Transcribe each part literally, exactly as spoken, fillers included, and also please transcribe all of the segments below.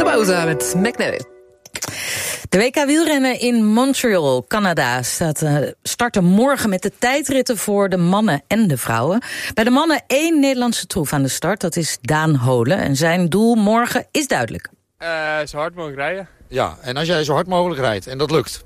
Kubota met McNally. De W K wielrennen in Montreal, Canada, staat, uh, starten morgen met de tijdritten voor de mannen en de vrouwen. Bij de mannen één Nederlandse troef aan de start, dat is Daan Holen. En zijn doel morgen is duidelijk. Uh, zo hard mogelijk rijden. Ja, en als jij zo hard mogelijk rijdt en dat lukt,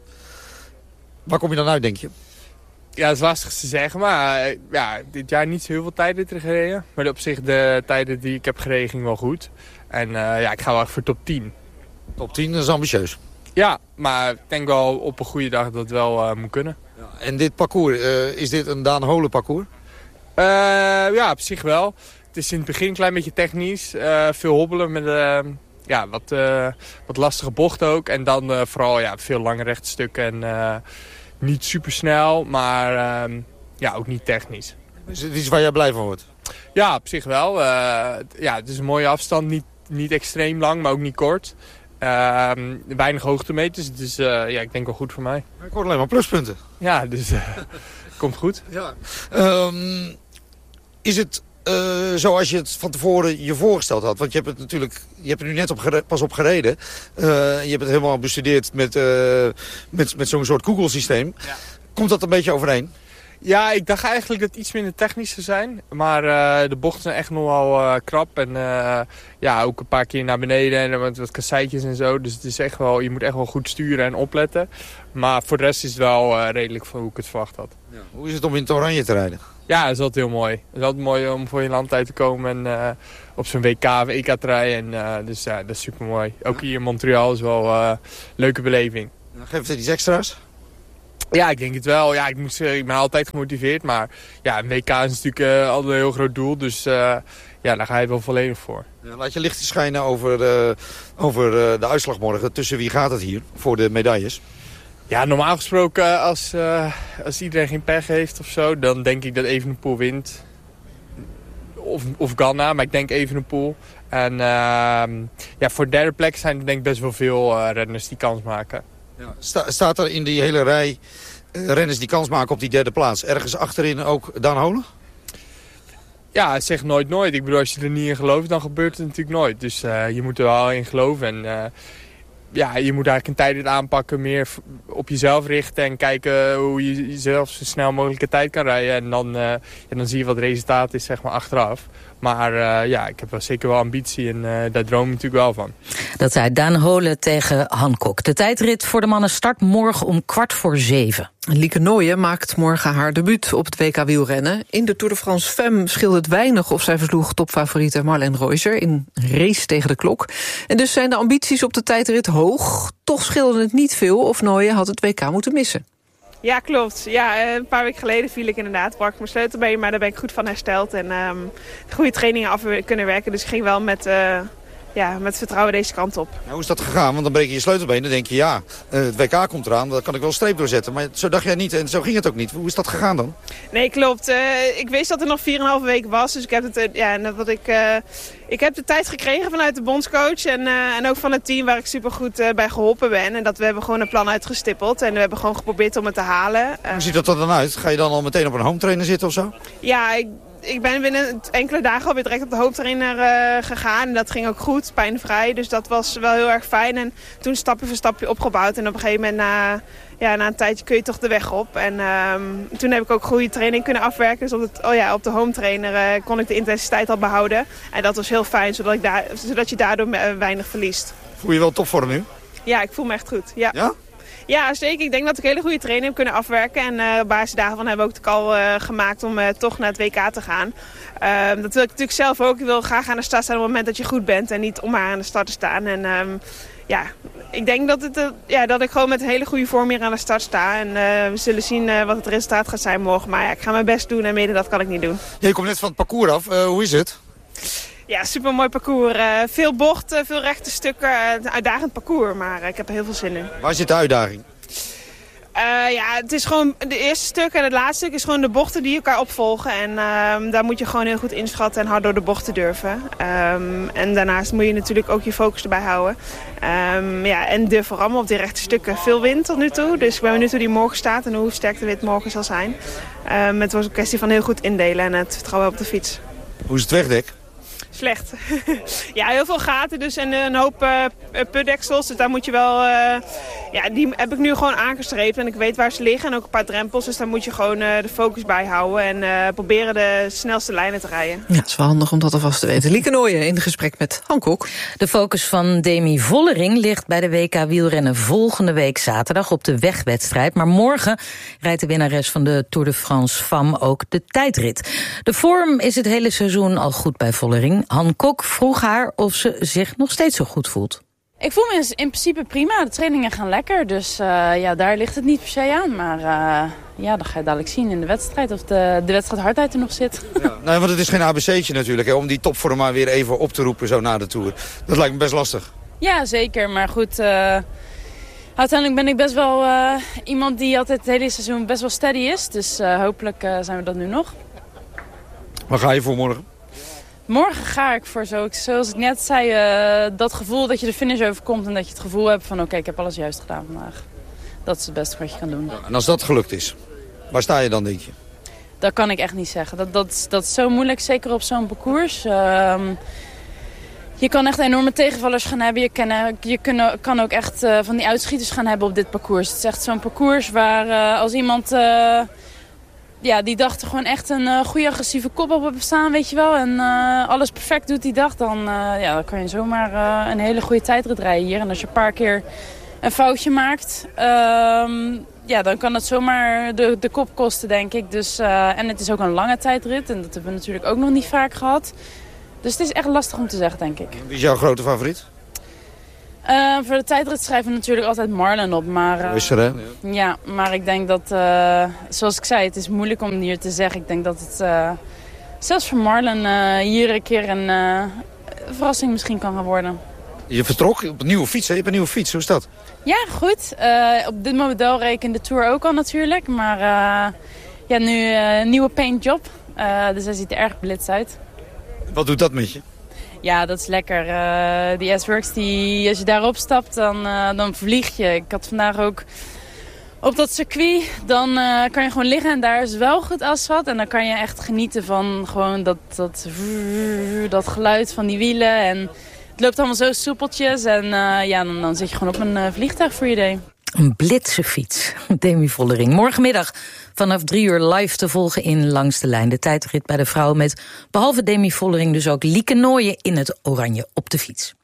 waar kom je dan uit, denk je? Ja, dat is lastig te zeggen, maar uh, ja, dit jaar niet zo heel veel tijdritten gereden. Maar op zich, de tijden die ik heb gereden ging wel goed. En uh, ja, ik ga wel echt voor top tien. Top tien, dat is ambitieus. Ja, maar ik denk wel op een goede dag dat het wel uh, moet kunnen. Ja, en dit parcours, uh, is dit een Daan Holen parcours? Uh, ja, op zich wel. Het is in het begin een klein beetje technisch. Uh, veel hobbelen met uh, ja, wat, uh, wat lastige bochten ook. En dan uh, vooral ja, veel lange rechtstukken en uh, niet super snel, maar uh, ja, ook niet technisch. Is het iets waar jij blij van wordt? Ja, op zich wel. Uh, ja, het is een mooie afstand. Niet, niet extreem lang, maar ook niet kort. Uh, weinig hoogtemeters, dus uh, ja, ik denk wel goed voor mij. Ik hoor alleen maar pluspunten. Ja, dus uh, komt goed. Ja. Um, is het uh, zoals je het van tevoren je voorgesteld had? Want je hebt het natuurlijk, je hebt er nu net op gere- pas op gereden. Uh, je hebt het helemaal bestudeerd met, uh, met, met zo'n soort Google-systeem. Ja. Komt dat een beetje overeen? Ja, ik dacht eigenlijk dat het iets minder technisch zou zijn. Maar uh, de bochten zijn echt nog wel uh, krap. En uh, ja, ook een paar keer naar beneden en wat, wat kasseitjes en zo. Dus het is echt wel, je moet echt wel goed sturen en opletten. Maar voor de rest is het wel uh, redelijk voor hoe ik het verwacht had. Ja. Hoe is het om in het oranje te rijden? Ja, dat is altijd heel mooi. Het is altijd mooi om voor je land uit te komen en uh, op zo'n W K of E K te rijden. En, uh, dus ja, dat is super mooi. Ook hier in Montreal is wel uh, een leuke beleving. Ja, geeft het iets extra's? Ja, ik denk het wel. Ja, ik, moet zeggen, ik ben altijd gemotiveerd. Maar ja, een W K is natuurlijk uh, altijd een heel groot doel. Dus uh, ja, daar ga je wel volledig voor. Ja, laat je licht schijnen over, uh, over uh, de uitslag morgen. Tussen wie gaat het hier voor de medailles? Ja, normaal gesproken als, uh, als iedereen geen pech heeft of zo, dan denk ik dat Evenepoel wint. Of, of Ganna, maar ik denk Evenepoel. En uh, ja, voor de derde plek zijn er denk ik best wel veel uh, renners die kans maken. Ja. Sta, staat er in die hele rij uh, renners die kans maken op die derde plaats ergens achterin ook Daan Holen? Ja, zeg nooit nooit. Ik bedoel, als je er niet in gelooft, dan gebeurt het natuurlijk nooit. Dus uh, je moet er wel in geloven. En uh, ja, je moet eigenlijk een tijdrit aanpakken, meer op jezelf richten en kijken hoe je jezelf zo snel mogelijk een tijd kan rijden. En dan, uh, en dan zie je wat het resultaat is, zeg maar, achteraf. Maar uh, ja, ik heb wel zeker wel ambitie en uh, daar droom ik natuurlijk wel van. Dat zei Daan Holen tegen Han Kok. De tijdrit voor de mannen start morgen om kwart voor zeven. Lieke Nooijen maakt morgen haar debuut op het W K wielrennen. In de Tour de France Femme scheelde het weinig of zij versloeg topfavoriete Marlene Reuser in een race tegen de klok. En dus zijn de ambities op de tijdrit hoog. Toch scheelde het niet veel of Nooijen had het W K moeten missen. Ja, klopt. Ja, een paar weken geleden viel ik inderdaad. Brak ik mijn sleutelbeen, maar daar ben ik goed van hersteld. En um, goede trainingen af kunnen werken. Dus ik ging wel met, uh, ja, met vertrouwen deze kant op. Nou, hoe is dat gegaan? Want dan breek je je sleutelbeen. Dan denk je, ja, uh, het W K komt eraan. Dan kan ik wel een streep doorzetten. Maar zo dacht jij niet en zo ging het ook niet. Hoe is dat gegaan dan? Nee, klopt. Uh, ik wist dat er nog vier en een halve week was. Dus ik heb, het, uh, ja, dat ik, uh, ik heb de tijd gekregen vanuit de bondscoach. En, uh, en ook van het team waar ik supergoed uh, bij geholpen ben. En dat we hebben gewoon een plan uitgestippeld. En we hebben gewoon geprobeerd om het te halen. Uh, Hoe ziet dat er dan uit? Ga je dan al meteen op een home trainer zitten of zo? Ja, ik... Ik ben binnen enkele dagen alweer direct op de hoofdtrainer uh, gegaan. En dat ging ook goed, pijnvrij. Dus dat was wel heel erg fijn. En toen stapje voor stapje opgebouwd. En op een gegeven moment, na, ja, na een tijdje kun je toch de weg op. En um, toen heb ik ook goede training kunnen afwerken. Dus op, het, oh ja, op de hometrainer uh, kon ik de intensiteit al behouden. En dat was heel fijn, zodat, ik daar, zodat je daardoor weinig verliest. Voel je wel topvorm nu? Ja, ik voel me echt goed. Ja? Ja? Ja, zeker. Ik denk dat ik hele goede training heb kunnen afwerken. En uh, op basis daarvan hebben we ook de call uh, gemaakt om uh, toch naar het W K te gaan. Uh, dat wil ik natuurlijk zelf ook. Ik wil graag aan de start staan op het moment dat je goed bent. En niet om maar aan de start te staan. En um, ja, ik denk dat, het, uh, ja, dat ik gewoon met een hele goede vorm hier aan de start sta. En uh, we zullen zien uh, wat het resultaat gaat zijn morgen. Maar ja, ik ga mijn best doen en mede dat kan ik niet doen. Ja, je komt net van het parcours af. Uh, hoe is het? Ja, super mooi parcours. Uh, veel bochten, veel rechte stukken. Uh, een uitdagend parcours, maar uh, ik heb er heel veel zin in. Waar zit de uitdaging? Uh, ja, het is gewoon de eerste stuk en het laatste stuk is gewoon de bochten die elkaar opvolgen. En uh, daar moet je gewoon heel goed inschatten en hard door de bochten durven. Um, en daarnaast moet je natuurlijk ook je focus erbij houden. Um, ja, en durf vooral op die rechte stukken. Veel wind tot nu toe, dus ik ben benieuwd hoe die morgen staat en hoe sterk de wind morgen zal zijn. Um, het was een kwestie van heel goed indelen en het vertrouwen op de fiets. Hoe is het wegdek? slecht. Ja, heel veel gaten dus en een hoop uh, putdeksels. Dus daar moet je wel... Uh, ja, die heb ik nu gewoon aangestreept en ik weet waar ze liggen. En ook een paar drempels, dus daar moet je gewoon uh, de focus bij houden. En uh, proberen de snelste lijnen te rijden. Ja, het is wel handig om dat alvast te weten. Lieke Nooijen in gesprek met Han Kok. De focus van Demi Vollering ligt bij de W K wielrennen volgende week zaterdag op de wegwedstrijd. Maar morgen rijdt de winnares van de Tour de France Femme ook de tijdrit. De vorm is het hele seizoen al goed bij Vollering. Han Kok vroeg haar of ze zich nog steeds zo goed voelt. Ik voel me in principe prima. De trainingen gaan lekker. Dus uh, ja, daar ligt het niet per se aan. Maar uh, ja, dan ga je dadelijk zien in de wedstrijd of de, de wedstrijd hardheid er nog zit. Ja, nou, want het is geen A B C'tje natuurlijk. Hè, om die topvorm maar weer even op te roepen zo na de Tour. Dat lijkt me best lastig. Ja, zeker. Maar goed, uh, uiteindelijk ben ik best wel uh, iemand die altijd het hele seizoen best wel steady is. Dus uh, hopelijk uh, zijn we dat nu nog. Waar ga je voor morgen? Morgen ga ik voor, zo, zoals ik net zei, uh, dat gevoel dat je de finish overkomt en dat je het gevoel hebt van oké, okay, ik heb alles juist gedaan vandaag. Dat is het beste wat je kan doen. Ja, en als dat gelukt is, waar sta je dan, denk je? Dat kan ik echt niet zeggen. Dat, dat, dat is zo moeilijk, zeker op zo'n parcours. Uh, je kan echt enorme tegenvallers gaan hebben. Je kan, je kan, kan ook echt uh, van die uitschieters gaan hebben op dit parcours. Het is echt zo'n parcours waar uh, als iemand... Uh, Ja, die dag er gewoon echt een uh, goede agressieve kop op hebben staan, weet je wel. En uh, alles perfect doet die dag, dan, uh, ja, dan kan je zomaar uh, een hele goede tijdrit rijden hier. En als je een paar keer een foutje maakt, uh, ja, dan kan het zomaar de, de kop kosten, denk ik. Dus, uh, en het is ook een lange tijdrit en dat hebben we natuurlijk ook nog niet vaak gehad. Dus het is echt lastig om te zeggen, denk ik. Wie is jouw grote favoriet? Uh, voor de tijdrit schrijven we natuurlijk altijd Marlon op, maar... Uh, is er, hè? Ja, maar ik denk dat, uh, zoals ik zei, het is moeilijk om hier te zeggen. Ik denk dat het uh, zelfs voor Marlon uh, hier een keer een uh, verrassing misschien kan gaan worden. Je vertrok op een nieuwe fiets, hè? Je hebt een nieuwe fiets, hoe is dat? Ja, goed. Uh, op dit model reed ik de Tour ook al natuurlijk, maar uh, ja, nu uh, een nieuwe paintjob. Uh, dus hij ziet er erg blitz uit. Wat doet dat met je? Ja, dat is lekker. Uh, die S-Works, die, als je daarop stapt, dan, uh, dan vlieg je. Ik had vandaag ook op dat circuit, dan uh, kan je gewoon liggen en daar is wel goed asfalt. En dan kan je echt genieten van gewoon dat, dat, dat geluid van die wielen. En het loopt allemaal zo soepeltjes. En uh, ja, dan, dan zit je gewoon op een uh, vliegtuig voor je idee. Een blitse fiets, Demi Vollering. Morgenmiddag vanaf drie uur live te volgen in Langs de Lijn. De tijdrit bij de vrouwen met, behalve Demi Vollering, dus ook Lieke Nooijen in het oranje op de fiets.